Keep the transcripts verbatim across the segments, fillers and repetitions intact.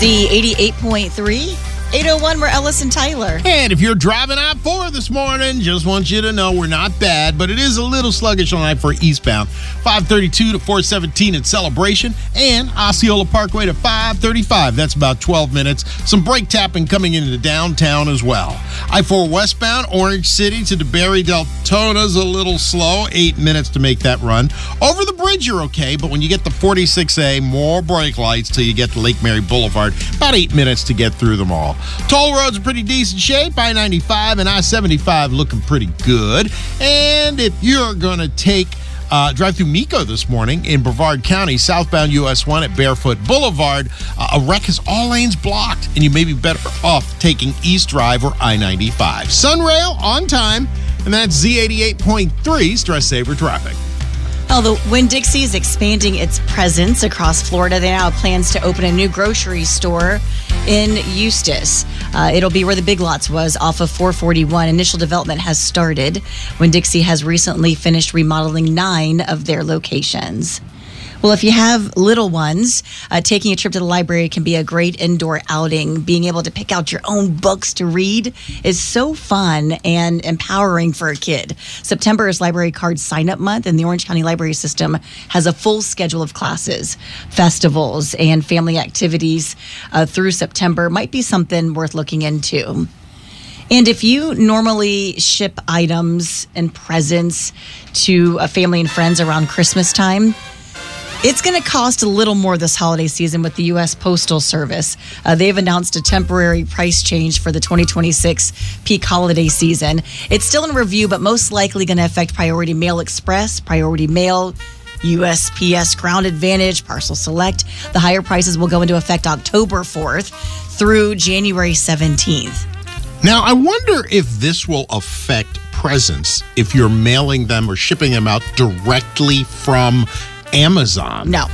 Z eighty-eight point three. eight oh one, we're Ellis and Tyler. And if you're driving I four this morning, just want you to know we're not bad, but it is a little sluggish on I four eastbound. five thirty-two to four seventeen at Celebration, and Osceola Parkway to five thirty-five. That's about twelve minutes. Some brake tapping coming into downtown as well. I four westbound, Orange City to DeBerry Deltona's a little slow. Eight minutes to make that run. Over the bridge, you're okay, but when you get to forty-six A, more brake lights till you get to Lake Mary Boulevard. About eight minutes to get through them all. Toll roads are pretty decent shape. I ninety-five and I seventy-five looking pretty good. And if you're going to take uh, drive through Mico this morning in Brevard County, southbound U S one at Barefoot Boulevard, uh, a wreck has all lanes blocked, and you may be better off taking East Drive or I ninety-five. Sunrail on time, and that's Z eighty-eight point three Stress Saver Traffic. Oh, the Winn-Dixie is expanding its presence across Florida. They now have plans to open a new grocery store in Eustis. Uh, it'll be where the Big Lots was off of four forty-one. Initial development has started. Winn-Dixie has recently finished remodeling nine of their locations. Well, if you have little ones, uh, taking a trip to the library can be a great indoor outing. Being able to pick out your own books to read is so fun and empowering for a kid. September is Library Card Sign-Up Month, and the Orange County Library System has a full schedule of classes, festivals, and family activities uh, through September. Might be something worth looking into. And if you normally ship items and presents to a family and friends around Christmas time, it's going to cost a little more this holiday season with the U S Postal Service. Uh, they've announced a temporary price change for the twenty twenty-six peak holiday season. It's still in review, but most likely going to affect Priority Mail Express, Priority Mail, U S P S Ground Advantage, Parcel Select. The higher prices will go into effect October fourth through January seventeenth. Now, I wonder if this will affect presents if you're mailing them or shipping them out directly from Amazon. No.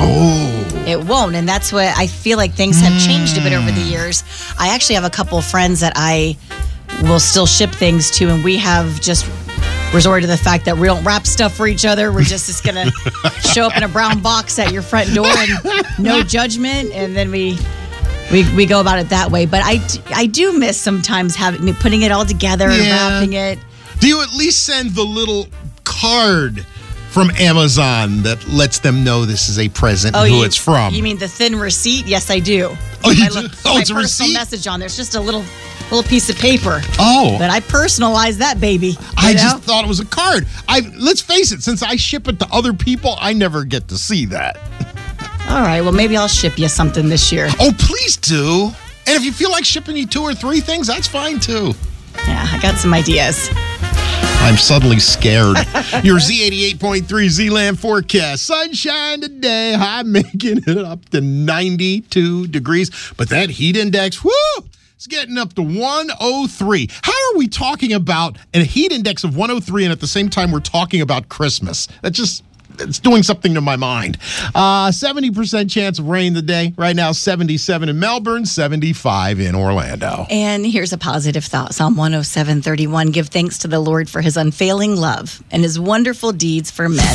Oh. It won't, and that's what I feel like things have changed a bit over the years. I actually have a couple of friends that I will still ship things to, and we have just resorted to the fact that we don't wrap stuff for each other. We're just, just going to show up in a brown box at your front door and no judgment, and then we... We we go about it that way, but I, I do miss sometimes having putting it all together and yeah. wrapping it. Do you at least send the little card from Amazon that lets them know this is a present Oh, and who you, it's from? You mean the thin receipt? Yes, I do. Oh, you my, do? Li- Oh, my it's a personal receipt? message on there. It's just a little little piece of paper. Oh, But I personalize that baby. I you know? just thought it was a card. I let's face it, since I ship it to other people, I never get to see that. All right, well, maybe I'll ship you something this year. Oh, please do. And if you feel like shipping you two or three things, that's fine too. Yeah, I got some ideas. I'm suddenly scared. Your Z eighty-eight point three Z-Land forecast. Sunshine today, high making it up to ninety-two degrees. But that heat index, whoo, it's getting up to one oh three. How are we talking about a heat index of one oh three and at the same time we're talking about Christmas? That just... It's doing something to my mind. Uh, seventy percent chance of rain today. Right now, seventy-seven in Melbourne, seventy-five in Orlando. And here's a positive thought. Psalm one oh seven thirty-one. Give thanks to the Lord for his unfailing love and his wonderful deeds for men.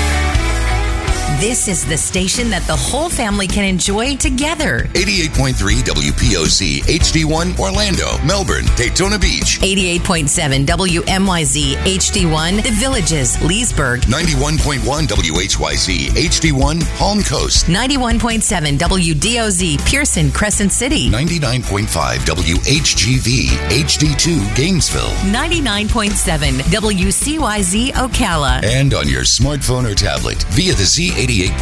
This is the station that the whole family can enjoy together. eighty-eight point three W P O C H D one Orlando, Melbourne, Daytona Beach. eighty-eight point seven W M Y Z H D one The Villages, Leesburg. ninety-one point one W H Y Z H D one Palm Coast. ninety-one point seven W D O Z Pearson, Crescent City. ninety-nine point five W H G V H D two Gainesville. ninety-nine point seven W C Y Z Ocala. And on your smartphone or tablet via the Z eighty-eight